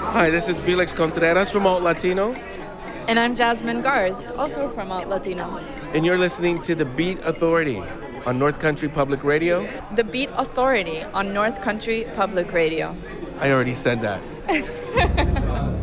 Hi, this is Felix Contreras from Alt Latino, And I'm Jasmine Garst, also from Alt Latino. and you're listening to The Beat Authority on North Country Public Radio. The Beat Authority on North Country Public Radio. I already said that.